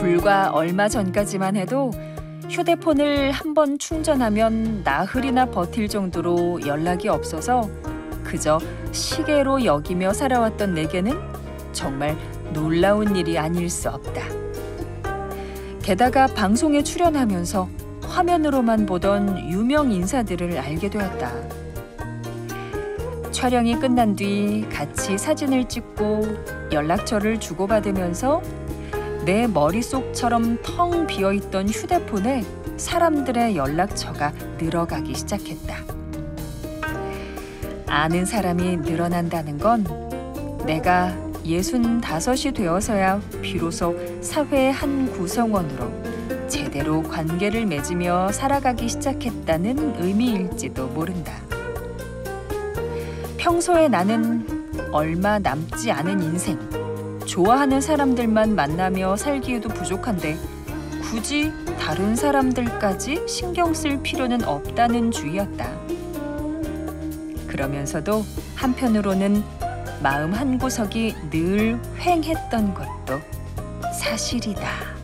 불과 얼마 전까지만 해도 휴대폰을 한 번 충전하면 나흘이나 버틸 정도로 연락이 없어서 그저 시계로 여기며 살아왔던 내게는 정말 놀라운 일이 아닐 수 없다. 게다가 방송에 출연하면서 화면으로만 보던 유명 인사들을 알게 되었다. 촬영이 끝난 뒤 같이 사진을 찍고 연락처를 주고받으면서 내 머릿속처럼 텅 비어있던 휴대폰에 사람들의 연락처가 늘어가기 시작했다. 아는 사람이 늘어난다는 건 내가 65이 되어서야 비로소 사회의 한 구성원으로 제대로 관계를 맺으며 살아가기 시작했다는 의미일지도 모른다. 평소에 나는 얼마 남지 않은 인생, 좋아하는 사람들만 만나며 살기에도 부족한데 굳이 다른 사람들까지 신경 쓸 필요는 없다는 주의였다. 그러면서도 한편으로는 마음 한구석이 늘 휑했던 것도 사실이다.